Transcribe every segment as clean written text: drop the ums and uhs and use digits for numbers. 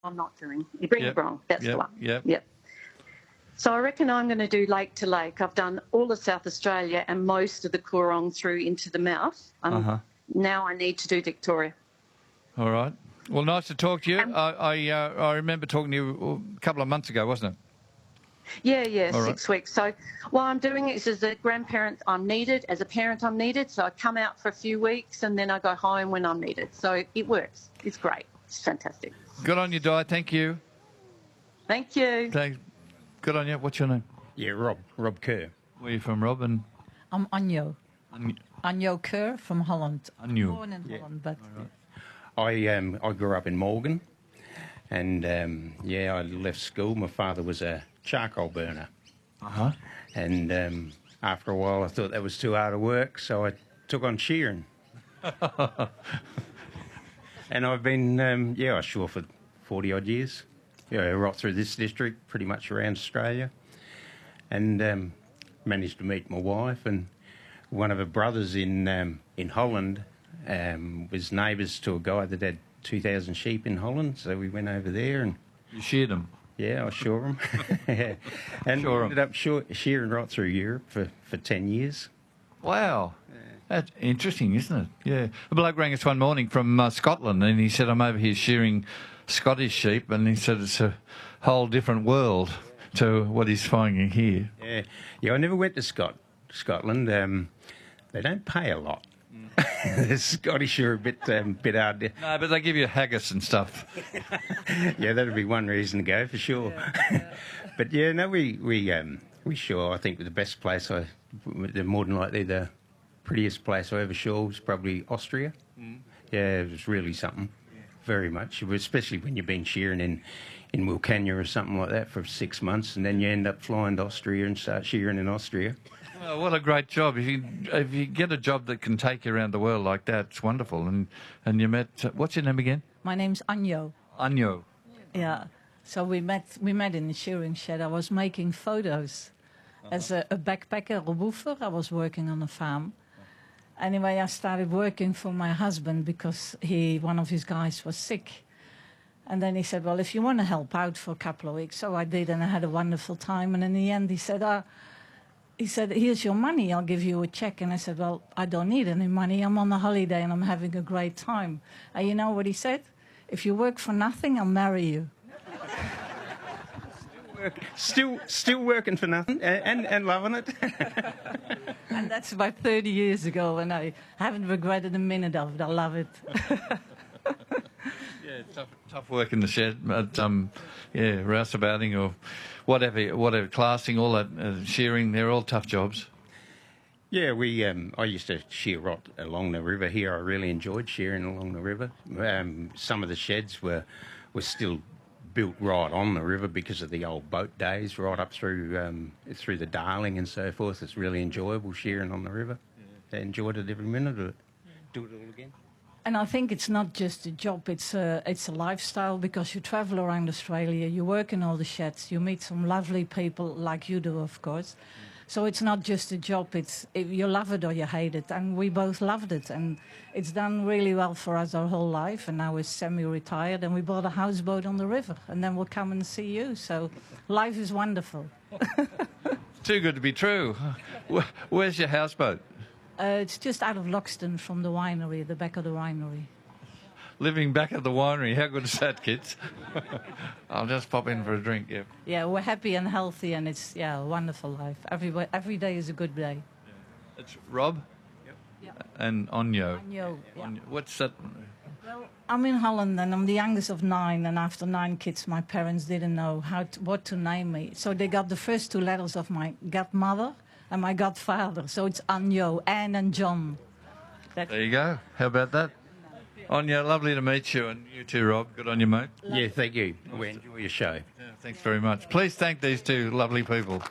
I'm not doing. Bringabrong, that's the one. Yep. So I reckon I'm going to do lake to lake. I've done all of South Australia and most of the Coorong through into the mouth. Now I need to do Victoria. All right. Well, nice to talk to you. I remember talking to you a couple of months ago, wasn't it? Yeah, 6 weeks. So while I'm doing it, as a grandparent, I'm needed. As a parent, I'm needed. So I come out for a few weeks and then I go home when I'm needed. So it works. It's great. It's fantastic. Good on you, Di. Thank you. Thank you. Thanks. Good on you. What's your name? Yeah, Rob Kerr. Where are you from, Rob? And I'm Anjo. Anjo Kerr from Holland. Anjo. Born in Holland, but... I grew up in Morgan, and I left school. My father was a charcoal burner, and after a while I thought that was too hard of work, so I took on shearing. And I've been ashore for 40 odd years, right through this district, pretty much around Australia, and managed to meet my wife, and one of her brothers in Holland was neighbours to a guy that had 2,000 sheep in Holland, so we went over there and... You sheared them? Yeah, I shore them. And ended up shearing right through Europe for 10 years. Wow. That's interesting, isn't it? Yeah. A bloke rang us one morning from Scotland and he said, I'm over here shearing Scottish sheep, and he said it's a whole different world to what he's finding here. Yeah, I never went to Scotland. They don't pay a lot. The Scottish are a bit hard. No, but they give you haggis and stuff. Yeah, that'd be one reason to go for sure. But yeah, no, we shore. I think the best place, more than likely the prettiest place I ever shore was probably Austria. Yeah, it was really something, very much. Especially when you've been shearing in Wilcannia or something like that for 6 months, and then you end up flying to Austria and start shearing in Austria. Oh, what a great job! If you get a job that can take you around the world like that, it's wonderful. And you met what's your name again? My name's Anjo. Anjo. Yeah. So we met in the shearing shed. I was making photos as a backpacker, a woofer. I was working on a farm. Anyway, I started working for my husband because one of his guys was sick. And then he said, well, if you want to help out for a couple of weeks. So I did, and I had a wonderful time. And in the end, he said, here's your money, I'll give you a check. And I said, well, I don't need any money. I'm on a holiday and I'm having a great time. And you know what he said? If you work for nothing, I'll marry you. Still working for nothing and loving it. And that's about 30 years ago, and I haven't regretted a minute of it. I love it. Yeah, tough work in the shed, but rouseabouting or whatever, classing, all that, shearing, they're all tough jobs. Yeah, I used to shear right along the river here. I really enjoyed shearing along the river. Some of the sheds were still built right on the river because of the old boat days, right up through the Darling and so forth. It's really enjoyable shearing on the river. I enjoyed it every minute of it. Do it all again. And I think it's not just a job, it's a lifestyle, because you travel around Australia, you work in all the sheds, you meet some lovely people like you do, of course. So it's not just a job, you love it or you hate it. And we both loved it. And it's done really well for us our whole life. And now we're semi-retired and we bought a houseboat on the river. And then we'll come and see you. So life is wonderful. Too good to be true. Where's your houseboat? It's just out of Loxton from the winery, the back of the winery. Living back at the winery, how good is that, kids? I'll just pop in for a drink, yeah. Yeah, we're happy and healthy, and it's, a wonderful life. Every day is a good day. Yeah. It's Rob? Yep. And Anjo. Anjo, yeah. What's that? Well, I'm in Holland, and I'm the youngest of 9, and after 9 kids, my parents didn't know what to name me. So they got the first 2 letters of my godmother and my godfather. So it's Anjo, Anne and John. There you go. How about that? Anjo, lovely to meet you, and you too, Rob. Good on you, mate. Yeah, thank you. We enjoy your show. Yeah, thanks very much. Please thank these 2 lovely people.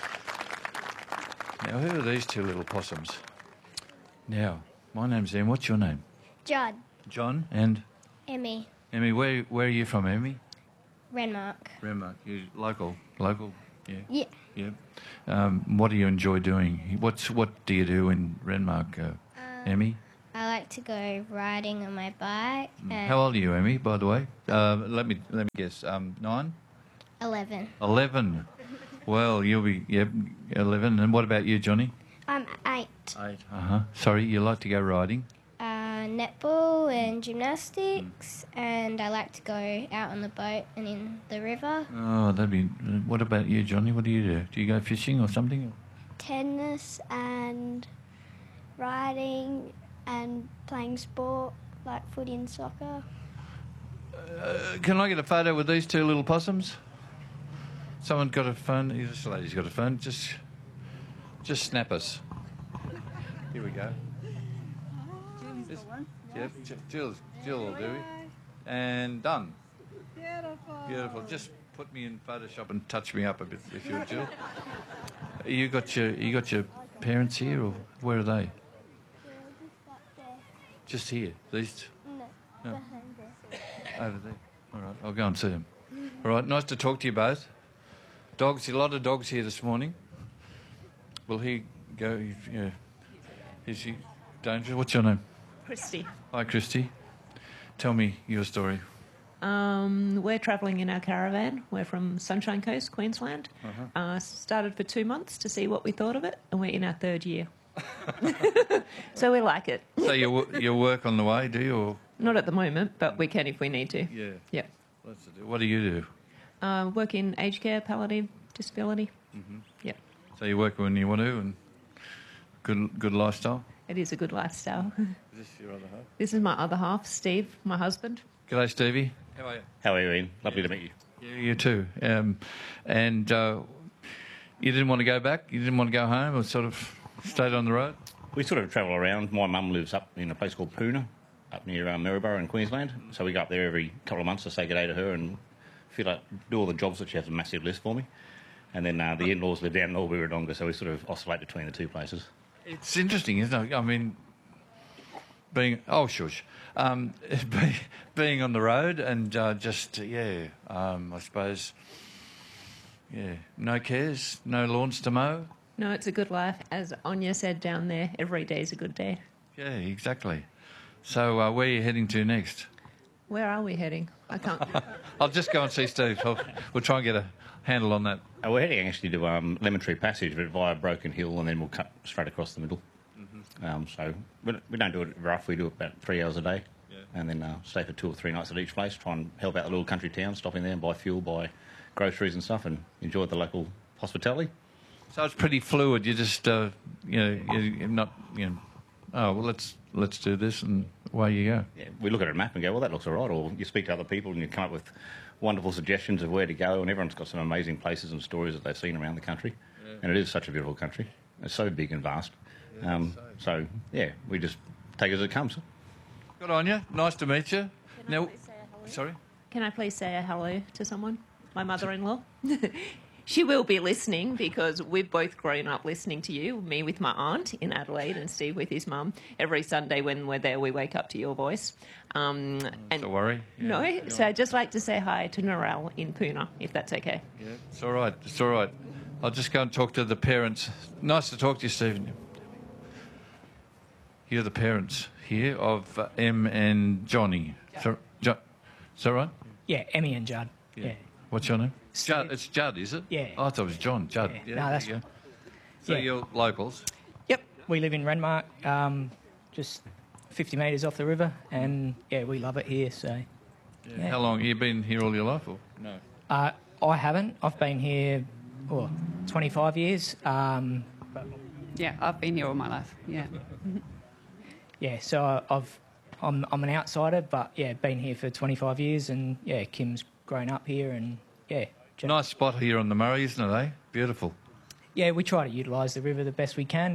Now, who are these 2 little possums? Now, my name's Em. What's your name? John. John and? Emmy. Emmy, where are you from, Emmy? Renmark. Renmark. You local, yeah? Yeah. What do you enjoy doing? What do you do in Renmark, Emmy? I like to go riding on my bike. And How old are you, Emmy, by the way? Let me guess. 9? 11. 11. Well, you'll be 11. And what about you, Johnny? I'm 8. 8. Sorry, you like to go riding? Netball and gymnastics, and I like to go out on the boat and in the river. Oh, that'd be. What about you, Johnny? What do you do? Do you go fishing or something? Tennis and riding and playing sport like footy and soccer. Can I get a photo with these two little possums? Someone got a phone? This lady's got a phone. Just snap us. Here we go. Yep, Jill will do it. And done. Beautiful. Just put me in Photoshop and touch me up a bit if you're Jill. You got your parents here, or where are they? Just here. These? No. Over there. All right, I'll go and see them. All right, nice to talk to you both. Dogs, a lot of dogs here this morning. Will he go? Yeah. Is he dangerous? What's your name? Christy. Hi, Christy. Tell me your story. We're travelling in our caravan. We're from Sunshine Coast, Queensland. Started for 2 months to see what we thought of it, and we're in our 3rd year. So we like it. So you work on the way, do you? Or? Not at the moment, but we can if we need to. Yeah. Yep. What do you do? Work in aged care, palliative, disability. Yep. So you work when you want to, and good lifestyle? It is a good lifestyle. Is this your other half? This is my other half, Steve, my husband. G'day, Stevie. How are you? How are you, Ian? Lovely to meet you. Yeah, you too. And you didn't want to go back? You didn't want to go home, or sort of stayed on the road? We sort of travel around. My mum lives up in a place called Poona, up near Maryborough in Queensland. So we go up there every couple of months to say good day to her and feel like do all the jobs that she has a massive list for me. And then the in-laws live down in Albury-Wodonga, so we sort of oscillate between the two places. It's interesting, isn't it? I mean, being on the road and I suppose, no cares, no lawns to mow. No, it's a good life. As Anya said down there, every day is a good day. Yeah, exactly. So where are you heading to next? Where are we heading? I can't... I'll just go and see Steve. We'll try and get a handle on that. We're heading actually to Lemon Tree Passage, but via Broken Hill, and then we'll cut straight across the middle. So we don't do it rough. We do it about 3 hours a day, and then stay for 2 or 3 nights at each place, try and help out the little country town, stop in there and buy fuel, buy groceries and stuff, and enjoy the local hospitality. So it's pretty fluid. You just, you're not, oh, well, let's do this, and away you go. Yeah, we look at a map and go, well, that looks all right. Or you speak to other people and you come up with wonderful suggestions of where to go, and everyone's got some amazing places and stories that they've seen around the country. Yeah. And it is such a beautiful country. It's so big and vast. We just take it as it comes. Good on you. Nice to meet you. Now, sorry? Can I please say a hello to someone? My mother-in-law. She will be listening because we've both grown up listening to you, me with my aunt in Adelaide and Steve with his mum. Every Sunday when we're there, we wake up to your voice. Don't worry. Yeah. No? So I'd just like to say hi to Narelle in Poona, if that's okay. Yeah, it's all right. It's all right. I'll just go and talk to the parents. Nice to talk to you, Stephen. You're the parents here of Em and Johnny. Is that right? Yeah, Emmy and Judd. Yeah. What's your name? Judd. It's Judd, is it? Yeah. Oh, I thought it was John. Judd. Yeah. No, that's... So you're locals? Yep. We live in Renmark, just 50 metres off the river, and, we love it here, so... Yeah. How long? Have you been here all your life, or no? I haven't. I've been here, 25 years. Yeah, I've been here all my life, yeah. Yeah, so I'm an outsider, but, been here for 25 years, and, Kim's grown up here, and, Nice spot here on the Murray, isn't it, eh? Beautiful. Yeah, we try to utilise the river the best we can.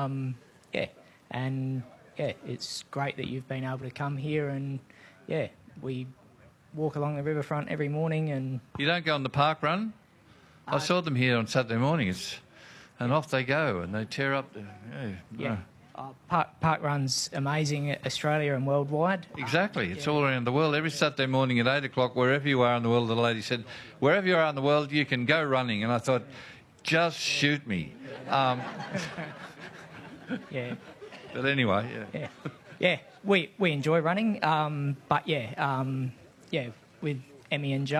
It's great that you've been able to come here, and we walk along the riverfront every morning. And you don't go on the park run? I saw them here on Saturday morning, and off they go, and they tear up. Park run's amazing at Australia and worldwide. Exactly. It's all around the world. Every Saturday morning at 8 o'clock, wherever you are in the world, the lady said, wherever you are in the world, you can go running. And I thought, just shoot me. Yeah. But anyway, Yeah, we enjoy running, but with Emmy and Joe.